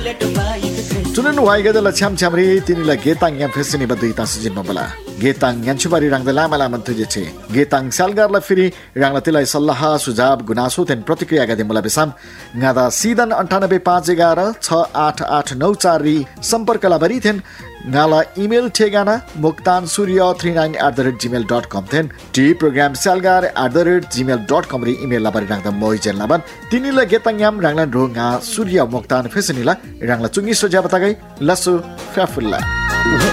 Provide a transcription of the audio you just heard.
Tunan waigada cham chamri tinila getang yang fesini badu ita sujin mabala. Getang yang cubari rang dala mala mantu jeche. Getang salgar la firi rang la tilai sallaha sujab gunaso ten प्रतिक्रिया गदे मुला बेसाम ngada sidan 98516889 सम्पर्क लाभरी थेन ngala email ठेगाना muktansurya39@gmail.com थेन T programme salgar@gmail.com ri email लाभरी रंगदा मोइजेन लाबन तिनीला गेताङ याम रंगलन रोङा सूर्य मुक्तान फेसनिला रंगला चुंगी सोजा बतागै लसु फ्याफुल्ला